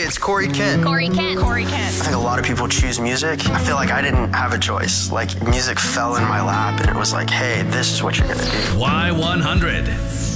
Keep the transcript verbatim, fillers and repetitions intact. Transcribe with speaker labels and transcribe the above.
Speaker 1: Hey, it's Corey Kent.
Speaker 2: Corey Kent. Corey Kent.
Speaker 1: I think a lot of people choose music. I feel like I didn't have a choice. Like, music fell in my lap, and it was like, hey, this is what you're gonna do.
Speaker 3: Y one hundred.